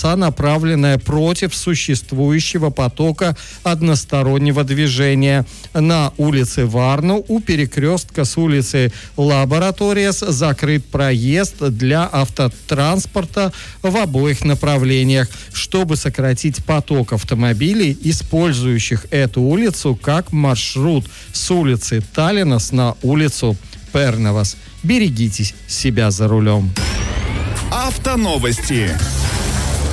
полоса, направленная против существующего потока одностороннего движения. На улице Варну у перекрестка с улицы Лабораториес закрыт проезд для автотранспорта в обоих направлениях, чтобы сократить поток автомобилей, использующих эту улицу как маршрут с улицы Таллинас на улицу Пернавас. Берегите себя за рулем. Автоновости.